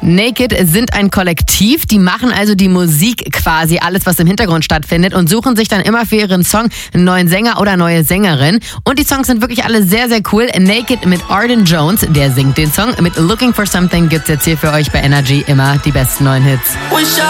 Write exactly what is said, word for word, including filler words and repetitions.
Naked sind ein Kollektiv, die machen also die Musik quasi, alles was im Hintergrund stattfindet und suchen sich dann immer für ihren Song einen neuen Sänger oder neue Sängerin. Und die Songs sind wirklich alle sehr, sehr cool. Naked mit Arden Jones, der singt den Song. Mit Looking for Something gibt's jetzt hier für euch bei Energy immer die besten neuen Hits.